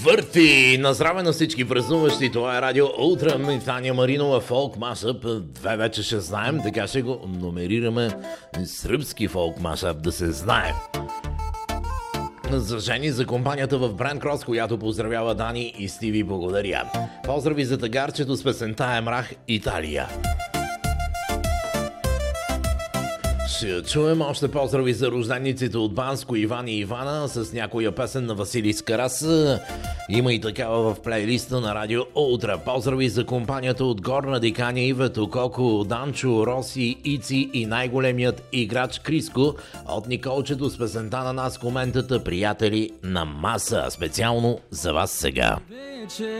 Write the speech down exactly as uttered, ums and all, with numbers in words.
върти! На здраве на всички празнуващи, това е Радио Ултра, Таня Маринова, фолк масъп. Две вече ще знаем, така ще го номерираме. Сръбски фолк масъп, да се знае. За жени, за компанията в Брент Крос, която поздравява Дани и Стиви, благодаря. Поздрави за тагарчето с песента Емрах, Италия. Ще чуем още поздрави за рождениците от Банско, Иван и Ивана с някоя песен на Василий Скарас. Има и такава в плейлиста на Радио Ултра. Поздрави за компанията от Горна Диканя, Ивето, Коко, Данчо, Роси, Ици и най-големият играч Криско от Николчето с песента на нас коментата Приятели на маса. Специално за вас сега.